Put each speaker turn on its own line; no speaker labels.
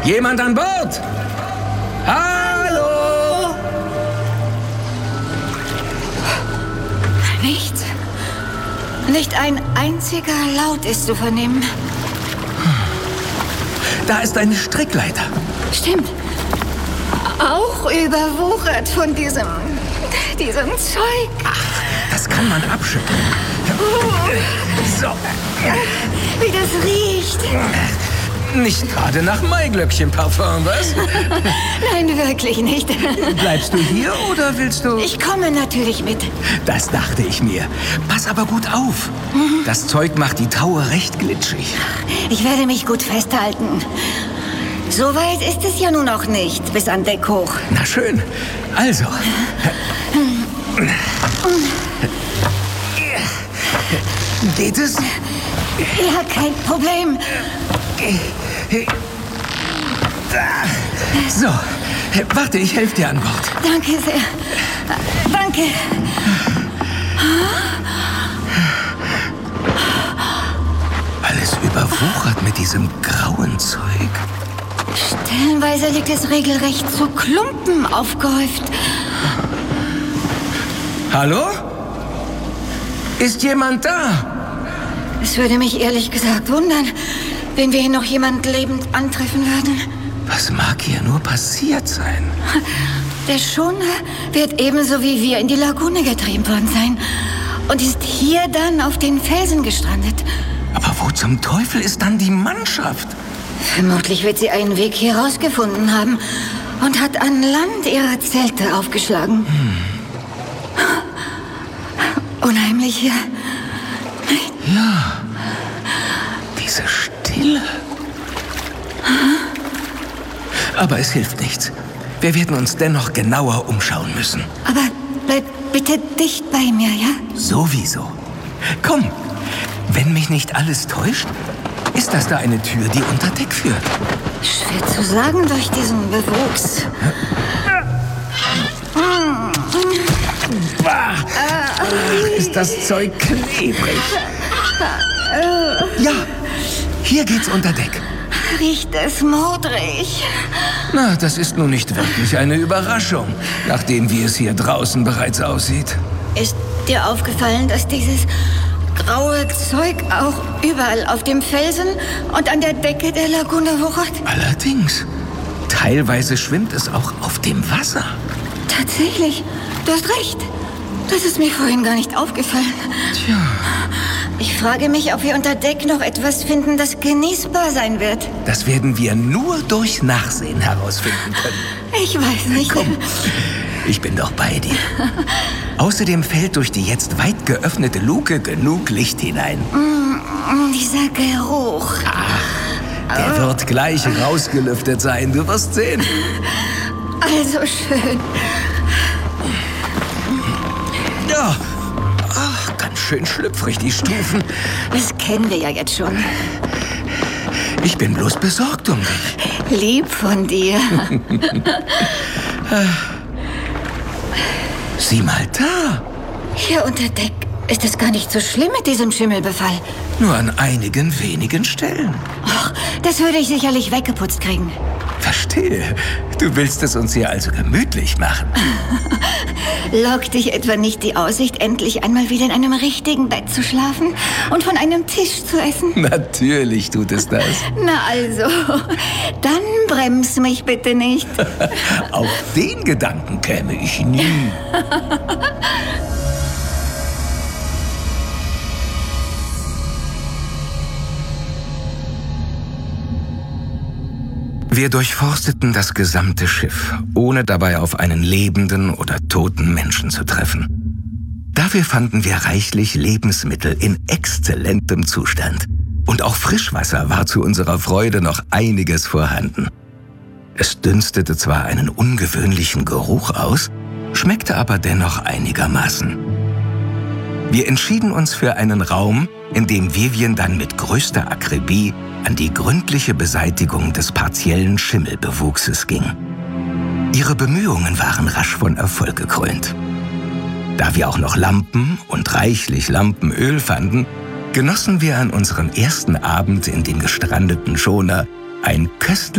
Jemand an Bord? Hallo?
Nichts. Nicht ein einziger Laut ist zu vernehmen.
Da ist eine Strickleiter.
Stimmt. Auch überwuchert von diesem Zeug.
Ach, das kann man abschütteln. So.
Wie das riecht.
Nicht gerade nach Maiglöckchen-Parfum, was?
Nein, wirklich nicht.
Bleibst du hier oder willst du...
Ich komme natürlich mit.
Das dachte ich mir. Pass aber gut auf. Das Zeug macht die Taue recht glitschig.
Ich werde mich gut festhalten. So weit ist es ja nun noch nicht, bis an Deck hoch.
Na schön. Also. Geht es?
Ja, kein Problem.
So. Warte, ich helfe dir an Bord.
Danke sehr. Danke.
Alles überwuchert mit diesem grauen Zeug.
Stellenweise liegt es regelrecht zu Klumpen aufgehäuft.
Hallo? Ist jemand da?
Es würde mich ehrlich gesagt wundern, wenn wir hier noch jemand lebend antreffen würden.
Was mag hier nur passiert sein?
Der Schoner wird ebenso wie wir in die Lagune getrieben worden sein und ist hier dann auf den Felsen gestrandet.
Aber wo zum Teufel ist dann die Mannschaft?
Vermutlich wird sie einen Weg hier rausgefunden haben und hat an Land ihre Zelte aufgeschlagen. Unheimlich hier.
Ja, diese Stille. Aber es hilft nichts. Wir werden uns dennoch genauer umschauen müssen.
Aber bleib bitte dicht bei mir, ja?
Sowieso. Komm, wenn mich nicht alles täuscht, ist das da eine Tür, die unter Deck führt.
Schwer zu sagen durch diesen Bewuchs.
Bah, ist das Zeug klebrig. Ja, hier geht's unter Deck.
Riecht es modrig.
Na, das ist nun nicht wirklich eine Überraschung, nachdem wie es hier draußen bereits aussieht.
Ist dir aufgefallen, dass dieses graue Zeug auch überall auf dem Felsen und an der Decke der Lagune wuchert?
Allerdings, teilweise schwimmt es auch auf dem Wasser.
Tatsächlich, du hast recht. Das ist mir vorhin gar nicht aufgefallen.
Tja.
Ich frage mich, ob wir unter Deck noch etwas finden, das genießbar sein wird.
Das werden wir nur durch Nachsehen herausfinden können.
Ich weiß nicht.
Komm, ich bin doch bei dir. Außerdem fällt durch die jetzt weit geöffnete Luke genug Licht hinein.
Dieser Geruch.
Der wird gleich rausgelüftet sein, du wirst sehen.
Also schön.
Ja, ach, ganz schön schlüpfrig, die Stufen.
Das kennen wir ja jetzt schon.
Ich bin bloß besorgt um dich.
Lieb von dir.
Sieh mal da.
Hier unter Deck ist es gar nicht so schlimm mit diesem Schimmelbefall.
Nur an einigen wenigen Stellen.
Ach, das würde ich sicherlich weggeputzt kriegen.
Verstehe. Du willst es uns hier also gemütlich machen.
Lockt dich etwa nicht die Aussicht, endlich einmal wieder in einem richtigen Bett zu schlafen und von einem Tisch zu essen?
Natürlich tut es das.
Na also, dann brems mich bitte nicht.
Auf den Gedanken käme ich nie. Wir durchforsteten das gesamte Schiff, ohne dabei auf einen lebenden oder toten Menschen zu treffen. Dafür fanden wir reichlich Lebensmittel in exzellentem Zustand. Und auch Frischwasser war zu unserer Freude noch einiges vorhanden. Es dünstete zwar einen ungewöhnlichen Geruch aus, schmeckte aber dennoch einigermaßen. Wir entschieden uns für einen Raum, in dem Vivien dann mit größter Akribie an die gründliche Beseitigung des partiellen Schimmelbewuchses ging. Ihre Bemühungen waren rasch von Erfolg gekrönt. Da wir auch noch Lampen und reichlich Lampenöl fanden, genossen wir an unserem ersten Abend in dem gestrandeten Schoner ein köstliches